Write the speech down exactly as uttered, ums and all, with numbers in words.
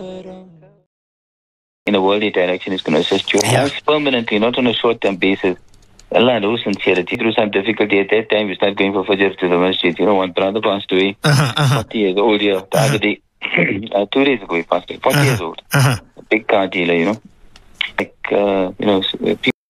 in a worldly direction is going to assist you. Yeah. It's permanently, not on a short-term basis. Allah knows sincerity. Through some difficulty at that time, you start going for Fajr to the masjid. You know, one brother passed away, Uh-huh, uh-huh. forty years old here, the other day, uh, two days ago he passed away, forty Uh-huh. years old. Uh-huh. A big car dealer, you know. Like, uh, you know, people